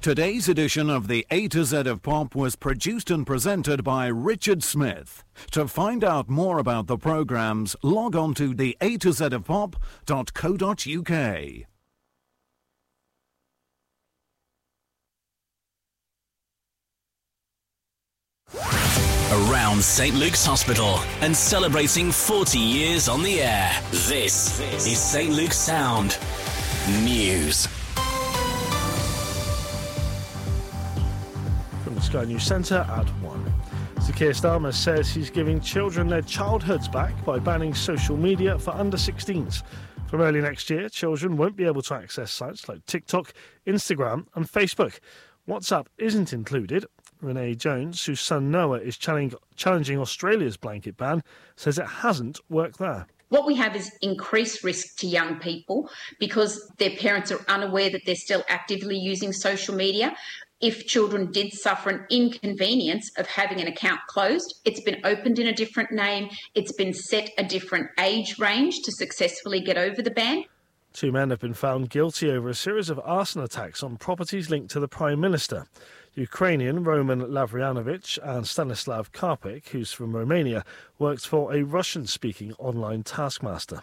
Today's edition of the A to Z of Pop was produced and presented by Richard Smith. To find out more about the programmes, log on to the A to Z of Pop.co.uk. Around St Luke's Hospital and celebrating 40 years on the air. This is St Luke's Sound News. From the Sky News Centre at 1. Sir Keir Starmer says he's giving children their childhoods back by banning social media for under 16s. From early next year, children won't be able to access sites like TikTok, Instagram and Facebook. WhatsApp isn't included. Renee Jones, whose son Noah is challenging Australia's blanket ban, says it hasn't worked there. What we have is increased risk to young people because their parents are unaware that they're still actively using social media. If children did suffer an inconvenience of having an account closed, it's been opened in a different name, it's been set a different age range to successfully get over the ban. 2 men have been found guilty over a series of arson attacks on properties linked to the Prime Minister. Ukrainian Roman Lavrianovich and Stanislav Karpik, who's from Romania, worked for a Russian-speaking online taskmaster.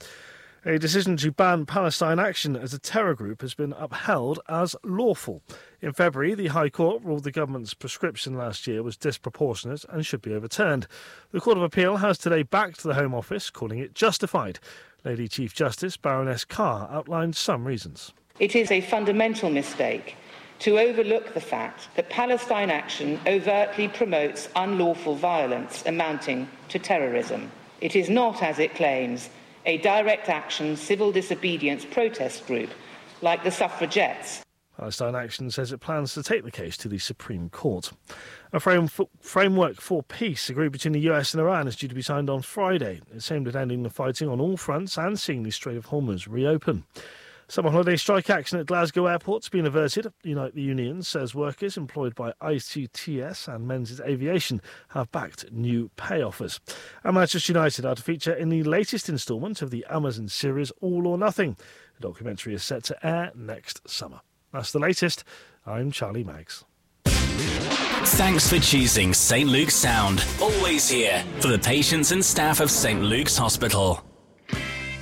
A decision to ban Palestine Action as a terror group has been upheld as lawful. In February, the High Court ruled the government's prescription last year was disproportionate and should be overturned. The Court of Appeal has today backed the Home Office, calling it justified. Lady Chief Justice Baroness Carr outlined some reasons. It is a fundamental mistake to overlook the fact that Palestine Action overtly promotes unlawful violence amounting to terrorism. It is not, as it claims, a direct action civil disobedience protest group like the suffragettes. Palestine Action says it plans to take the case to the Supreme Court. A framework for peace agreed between the US and Iran is due to be signed on Friday. It's aimed at ending the fighting on all fronts and seeing the Strait of Hormuz reopen. Summer holiday strike action at Glasgow Airport has been averted. Unite the Union says workers employed by ICTS and Menzies Aviation have backed new pay offers. And Manchester United are to feature in the latest instalment of the Amazon series All or Nothing. The documentary is set to air next summer. That's the latest. I'm Charlie Maggs. Thanks for choosing St Luke's Sound. Always here for the patients and staff of St Luke's Hospital.